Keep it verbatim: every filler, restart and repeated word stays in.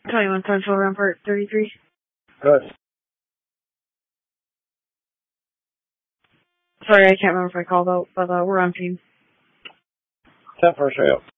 twenty-one Central, Rampart thirty-three. Good. Sorry, I can't remember if I called out, but uh, we're on team. ten first right up.